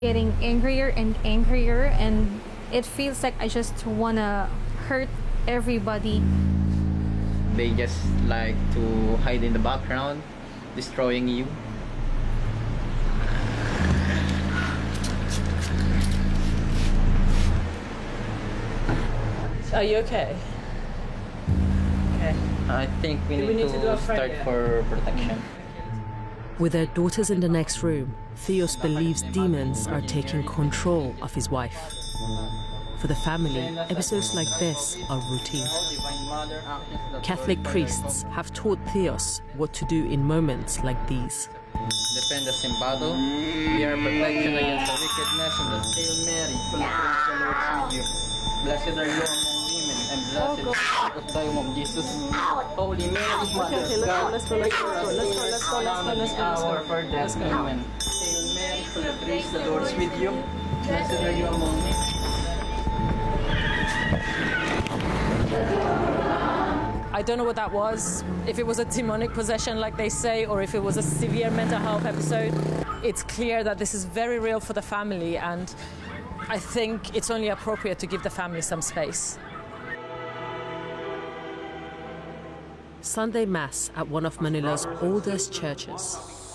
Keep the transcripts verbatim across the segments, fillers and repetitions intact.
Getting angrier and angrier, and it feels like I just wanna hurt everybody. They just like to hide in the background, destroying you. Are you okay? Okay. I think we need, we need to, to do a start prayer? for protection. With their daughters in the next room, Theos believes demons are taking control of his wife. For the family, episodes like this are routine. Catholic priests have taught Theos what to do in moments like these. Defend us in battle. We are protection against the wickedness and the Hail Mary, full of grace, the Lord is with you. Blessed are you among women, and blessed is the fruit of thy womb, Jesus. Holy Mary, Mother of God, let's go, let's go, let's go, let's go, let's go, let's go, let's go, let's go. hour for death. Amen. Hail Mary, full of grace, the Lord is with you. Blessed are you among women. I don't know what that was, if it was a demonic possession like they say, or if it was a severe mental health episode. It's clear that this is very real for the family, and I think it's only appropriate to give the family some space. Sunday Mass at one of Manila's oldest churches.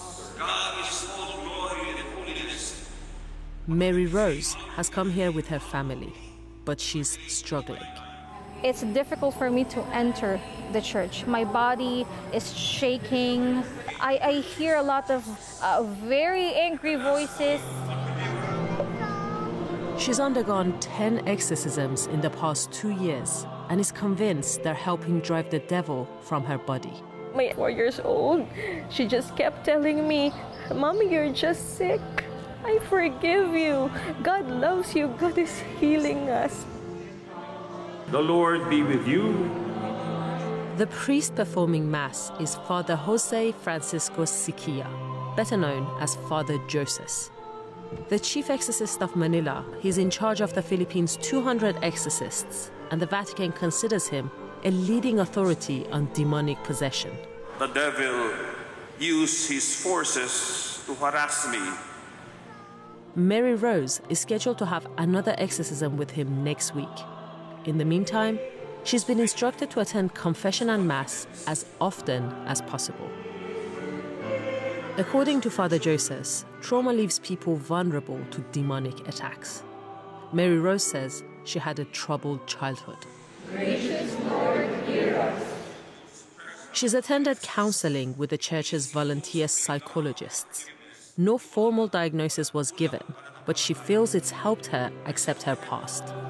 Mary Rose has come here with her family, but she's struggling. It's difficult for me to enter the church. My body is shaking. I, I hear a lot of uh, very angry voices. She's undergone ten exorcisms in the past two years and is convinced they're helping drive the devil from her body. My four years old, she just kept telling me, "Mommy, you're just sick. I forgive you. God loves you. God is healing us." The Lord be with you. The priest performing Mass is Father Jose Francisco Siquia, better known as Father Joseph. The chief exorcist of Manila, he's in charge of the Philippines' two hundred exorcists, and the Vatican considers him a leading authority on demonic possession. The devil used his forces to harass me. Mary Rose is scheduled to have another exorcism with him next week. In the meantime, she's been instructed to attend confession and Mass as often as possible. According to Father Joseph, trauma leaves people vulnerable to demonic attacks. Mary Rose says she had a troubled childhood. Gracious Lord, hear us. She's attended counseling with the church's volunteer psychologists. No formal diagnosis was given, but she feels it's helped her accept her past.